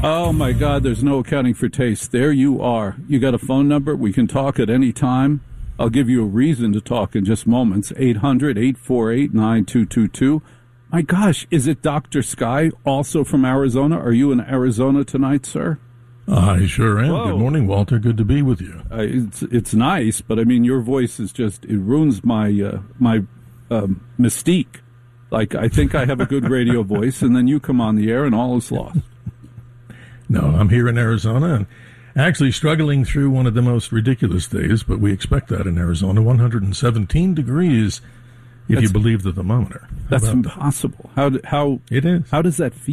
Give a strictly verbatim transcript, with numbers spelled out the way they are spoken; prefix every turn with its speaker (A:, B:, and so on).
A: Oh, my God, there's no accounting for taste. There you are. You got a phone number? We can talk at any time. I'll give you a reason to talk in just moments. eight hundred, eight four eight, nine two two two. My gosh, is it Doctor Sky, also from Arizona? Are you in Arizona tonight, sir?
B: I sure am.
A: Whoa.
B: Good morning, Walter. Good to be with you.
A: Uh, it's it's nice, but I mean, your voice is just, it ruins my, uh, my um, mystique. Like, I think I have a good radio voice, and then you come on the air and all is lost.
B: No, I'm here in Arizona and actually struggling through one of the most ridiculous days, but we expect that in Arizona. one hundred seventeen degrees, if
A: That's,
B: you believe the thermometer. How
A: that's
B: about
A: impossible. How, how,
B: that? It is.
A: How does that feel?